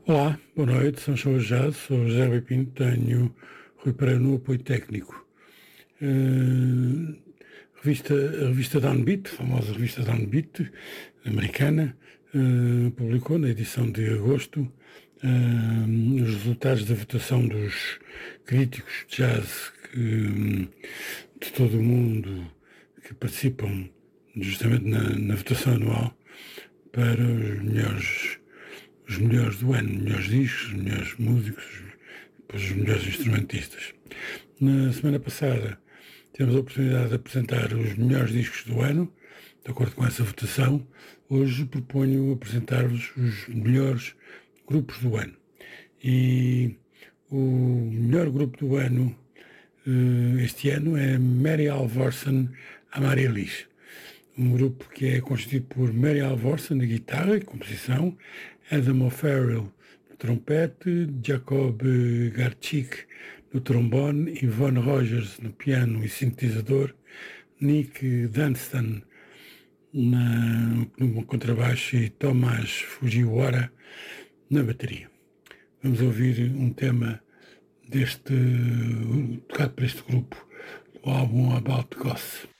Olá, boa noite, são Show Jazz, sou José Rui Pinto, tenho Rui Pereira no apoio técnico. A revista Downbeat, a famosa revista Downbeat, americana, publicou na edição de agosto os resultados da votação dos críticos de jazz de todo o mundo que participam justamente na votação anual para os melhores do ano, melhores discos, os melhores músicos, depois os melhores instrumentistas. Na semana passada tivemos a oportunidade de apresentar os melhores discos do ano, de acordo com essa votação. Hoje proponho apresentar-vos os melhores grupos do ano. E o melhor grupo do ano este ano é Mary Alvorsen Amaryllis, um grupo que é constituído por Mary Alvorsen na guitarra e composição, Adam O'Farrell no trompete, Jacob Garchik no trombone, Yvonne Rogers no piano e sintetizador, Nick Dunstan no contrabaixo e Tomás Fujiwara na bateria. Vamos ouvir um tema tocado por este grupo, do álbum About Goss.